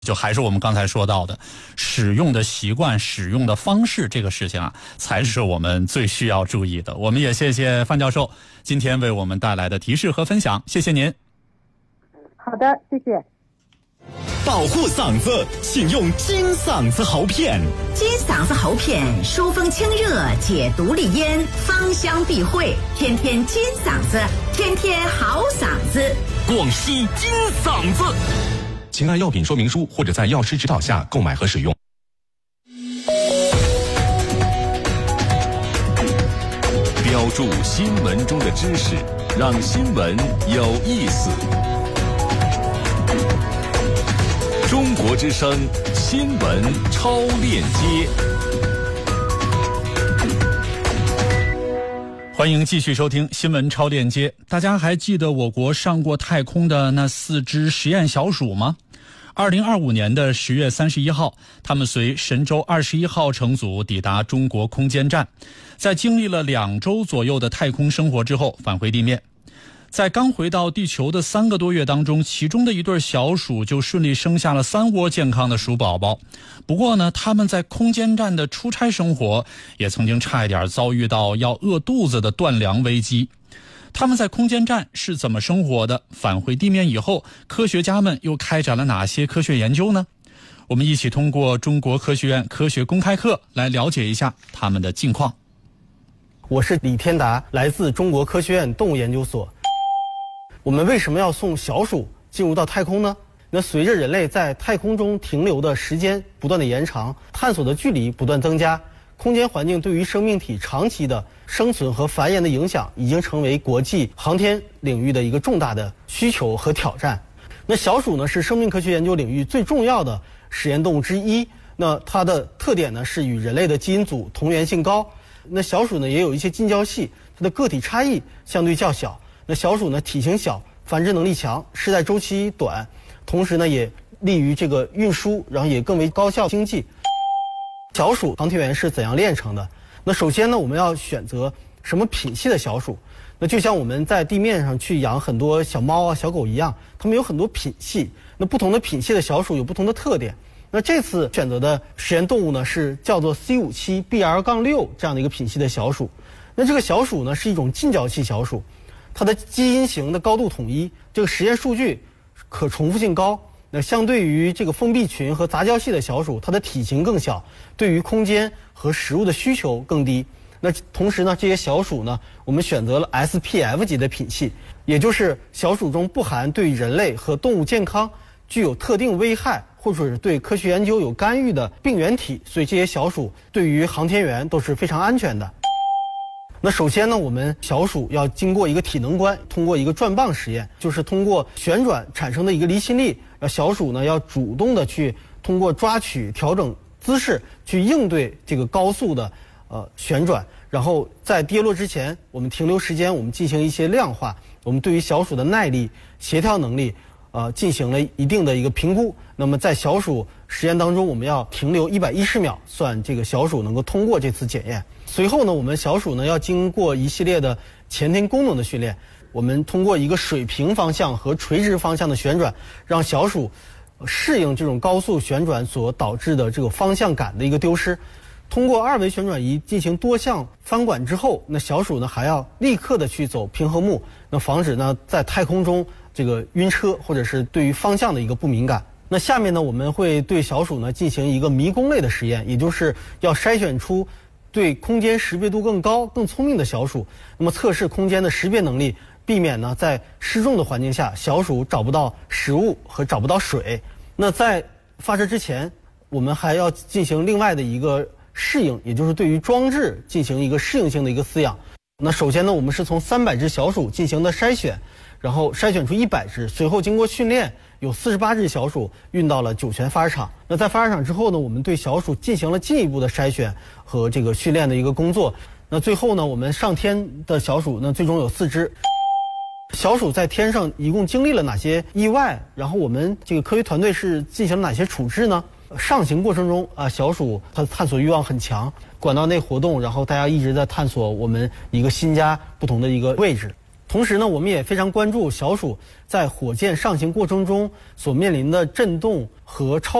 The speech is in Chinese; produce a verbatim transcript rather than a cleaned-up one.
就还是我们刚才说到的，使用的习惯、使用的方式，这个事情啊，才是我们最需要注意的。我们也谢谢范教授今天为我们带来的提示和分享，谢谢您。 好的，谢谢。 保护嗓子，请用金嗓子喉片。 金嗓子喉片，疏风清热，解毒利咽，芳香避秽，天天金嗓子，天天好嗓子。 广西金嗓子。请按药品说明书或者在药师指导下购买和使用。标注新闻中的知识，让新闻有意思。中国之声新闻超链接， 欢迎继续收听新闻超链接。大家还记得我国上过太空的那四只实验小鼠吗？二零二五年的十月三十一号，他们随神舟二十一号乘组抵达中国空间站，在经历了两周左右的太空生活之后返回地面。在刚回到地球的三个多月当中，其中的一对小鼠就顺利生下了三窝健康的鼠宝宝。不过呢，他们在空间站的出差生活也曾经差一点遭遇到要饿肚子的断粮危机。他们在空间站是怎么生活的？返回地面以后，科学家们又开展了哪些科学研究呢？我们一起通过中国科学院科学公开课来了解一下他们的近况。 我是李天达，来自中国科学院动物研究所。我们为什么要送小鼠进入到太空呢？那随着人类在太空中停留的时间不断的延长，探索的距离不断增加，空间环境对于生命体长期的生存和繁衍的影响已经成为国际航天领域的一个重大的需求和挑战。那小鼠呢，是生命科学研究领域最重要的实验动物之一。那它的特点呢，是与人类的基因组同源性高。那小鼠呢，也有一些近交系，它的个体差异相对较小。那小鼠呢，体型小，繁殖能力强，世代周期短，同时呢，也利于这个运输，然后也更为高效经济。小鼠航天员是怎样炼成的？那首先呢，我们要选择什么品系的小鼠？那就像我们在地面上去养很多小猫啊、小狗一样，它们有很多品系。那不同的品系的小鼠有不同的特点。那这次选择的实验动物呢，是叫做 C 五七 B R 六 这样的一个品系的小鼠。那这个小鼠呢，是一种近交系小鼠。它的基因型的高度统一，这个实验数据可重复性高。那相对于这个封闭群和杂交系的小鼠，它的体型更小，对于空间和食物的需求更低。那同时呢，这些小鼠呢，我们选择了 S P F 级的品系，也就是小鼠中不含对人类和动物健康具有特定危害或者是对科学研究有干预的病原体，所以这些小鼠对于航天员都是非常安全的。那首先呢，我们小鼠要经过一个体能关，通过一个转棒实验，就是通过旋转产生的一个离心力，让小鼠呢要主动的去通过抓取、调整姿势去应对这个高速的呃旋转，然后在跌落之前，我们停留时间，我们进行一些量化，我们对于小鼠的耐力、协调能力，呃进行了一定的一个评估。那么在小鼠实验当中，我们要停留一百一十秒，算这个小鼠能够通过这次检验。随后呢，我们小鼠呢要经过一系列的前庭功能的训练，我们通过一个水平方向和垂直方向的旋转，让小鼠适应这种高速旋转所导致的这个方向感的一个丢失。通过二维旋转仪进行多项翻管之后，那小鼠呢还要立刻的去走平衡木，那防止呢在太空中这个晕车或者是对于方向的一个不敏感。那下面呢，我们会对小鼠呢进行一个迷宫类的实验，也就是要筛选出对空间识别度更高、更聪明的小鼠，那么测试空间的识别能力，避免呢在失重的环境下，小鼠找不到食物和找不到水。那在发射之前，我们还要进行另外的一个适应，也就是对于装置进行一个适应性的一个饲养。那首先呢，我们是从三百只小鼠进行的筛选，然后筛选出一百只，随后经过训练，有四十八只小鼠运到了酒泉发射场。那在发射场之后呢，我们对小鼠进行了进一步的筛选和这个训练的一个工作。那最后呢，我们上天的小鼠呢，最终有四只。小鼠在天上一共经历了哪些意外？然后我们这个科学团队是进行了哪些处置呢？上行过程中啊，小鼠它探索欲望很强，管道内活动，然后大家一直在探索我们一个新家不同的一个位置。 同时呢，我们也非常关注小鼠在火箭上行过程中所面临的震动和超